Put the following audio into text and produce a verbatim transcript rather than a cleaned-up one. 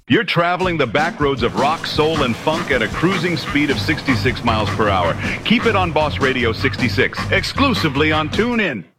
You're traveling the back roads of rock, soul, and funk at a cruising speed of sixty-six miles per hour. Keep it on Boss Radio sixty-six, exclusively on TuneIn.